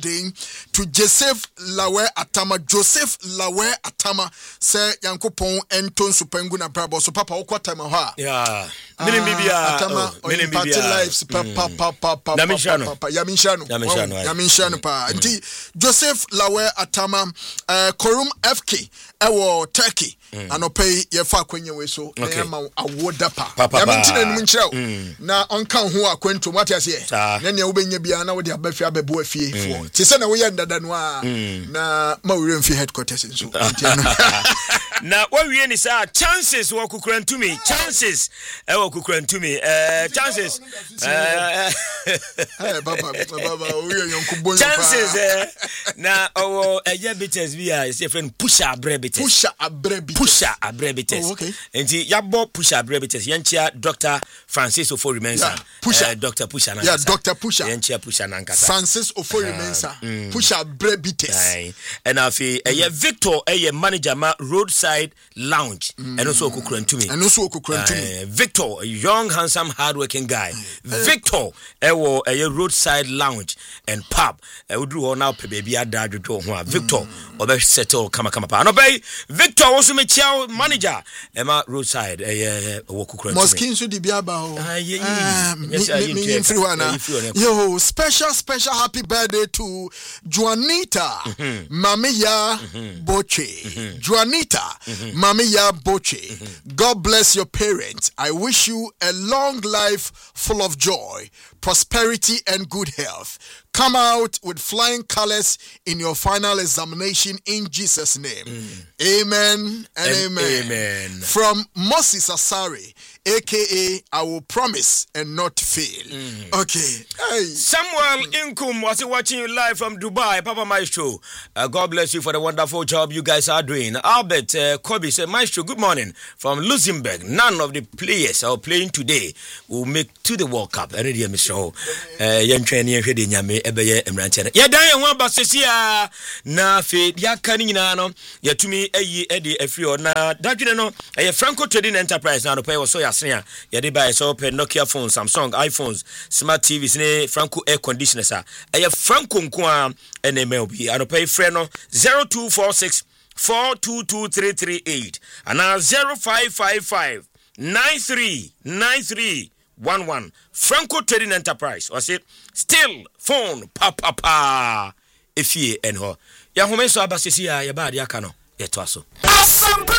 to Joseph Lawe Atama say Yankopon Enton Supenguna Brabo so papa okwatama ha yeah minim bibia Atama party lives papa Yaminshano pa nti Joseph Lawe Atama Korum FK ewo Turkey anopay yefa akwenye we so na ma awoda pa yamintina num nkyerɛw na onka ho akwanto mate ase na ne wobenya bia na wode abafi abebo afie fo ti se na wo yɛ ndada no a na ma wo remfi headquarters nso na wo wie ni sa chances wo kukurantumi chances wo kukurantumi chances baba wo yɛ yonku bonyo pa chances na owo eya bitters bia is friend pusha abrebitters enti yabo pusha abrebitters yanchia Dr. Francis Ofori-Mensah Dr. Pusha na Dr. Pusha yanchia Pusha na nkasa Francis Ofori-Mensah pusha abrebitters and afi Victor manager ma roadside lounge and also okukurantumi Victor, a young handsome hardworking guy. Victor roadside lounge and pub we do now baby adadwo ho Victor obe settle kama pa no bay Victor also me chiao manager ema roadside okukurantumi Moskin so di biaba ho yo special happy birthday to Juanita Mamiya Boche Juanita Mamiya Boche. God bless your parents. I wish you a long life full of joy, prosperity and good health. Come out with flying colors in your final examination in Jesus' name. Amen and amen. From Moses Asari, aka I will promise and not fail. Okay. Hey. Samuel Inkum was watching you live from Dubai. Papa Maestro, God bless you for the wonderful job you guys are doing. Albert Kobe said, Maestro, good morning from Luxembourg. None of the players are playing today will make to the World Cup. Already, Mr. Ebeye emranche ya dan ye ho basesia na fe dia kani nyina no ya tumi ayi edi afri na dadwene no Franco Trading Enterprise na no pay so ya sene ya de buy so pe Nokia phones, Samsung iPhones, smart TVs ne Franco air conditioners Franco nko a ene me obi ano pay frɛ no 0246 422338 ana 0555 939311 Franco Trading Enterprise or say still phone pa efie enho ya home so abasesi ya ba de aka no ye to aso